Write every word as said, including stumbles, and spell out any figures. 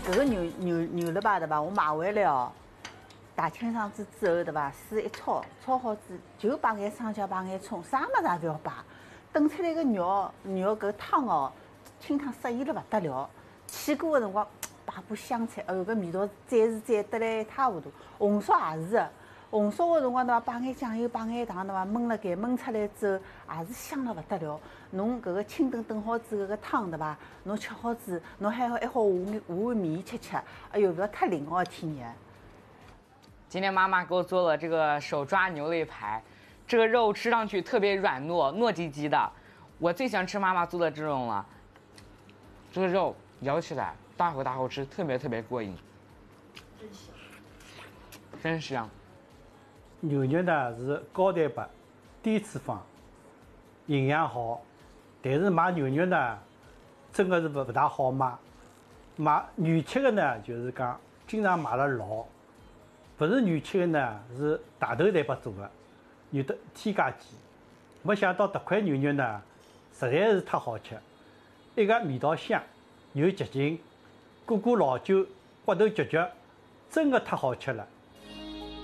这个牛牛牛肋排对吧？我买回来哦，大清爽子之后对吧？水一焯，焯好子就摆眼生姜，摆眼葱，啥么子也不要摆。炖出来个肉肉搿汤哦，清汤适宜了不得了。起锅个辰光摆把香菜，哎哟，搿味道赞是赞得来一塌糊涂。红烧也是的。 红烧个辰光对伐？摆眼酱油，摆眼糖对伐？焖了盖，焖出来之后也是香了勿得了。侬搿个清炖炖好之后，搿汤对伐？侬吃好之，侬还好还好下眼下碗面吃吃。哎哟，勿要太灵哦，天爷！ 今天妈妈给我做了这个手抓牛肋排，这个肉吃上去特别软糯，糯叽叽的。我最喜欢吃妈妈做的这种了。这个肉咬起来大口大口吃，特别特别过瘾。真香！真香。 牛肉呢是高蛋白、低脂肪，营养好，但是买牛肉呢，真的是不不大好买。买原切的呢，就是讲经常买了老，不是原切的呢是大头蛋白做的，有的添加剂。没想到这块牛肉呢，实在是太好吃，一个味道香，又洁净，过过老酒，骨头嚼嚼，真的太好吃了。